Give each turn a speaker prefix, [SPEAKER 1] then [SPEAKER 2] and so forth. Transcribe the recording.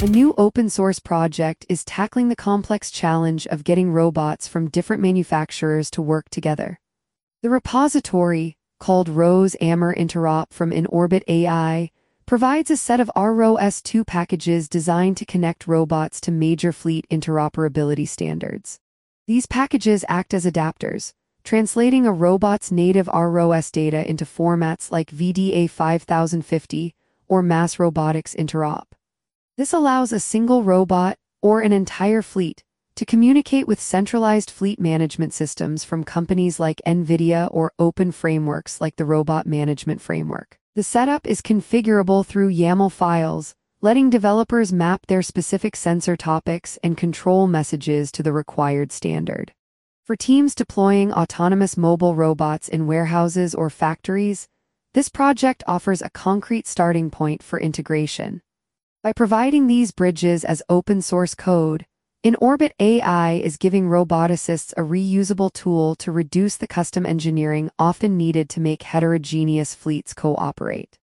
[SPEAKER 1] A new open-source project is tackling the complex challenge of getting robots from different manufacturers to work together. The repository, called ROS AMR Interop from InOrbit AI, provides a set of ROS2 packages designed to connect robots to major fleet interoperability standards. These packages act as adapters, translating a robot's native ROS data into formats like VDA 5050 or Mass Robotics Interop. This allows a single robot, or an entire fleet, to communicate with centralized fleet management systems from companies like NVIDIA or open frameworks like the Robot Management Framework. The setup is configurable through YAML files, letting developers map their specific sensor topics and control messages to the required standard. For teams deploying autonomous mobile robots in warehouses or factories, this project offers a concrete starting point for integration. By providing these bridges as open-source code, InOrbit AI is giving roboticists a reusable tool to reduce the custom engineering often needed to make heterogeneous fleets cooperate.